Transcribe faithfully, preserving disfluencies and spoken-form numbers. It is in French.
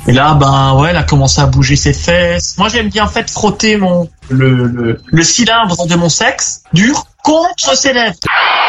Et là, ben ouais, elle a commencé à bouger ses fesses. Moi, j'aime bien en fait frotter mon le le, le cylindre de mon sexe dur contre ses lèvres.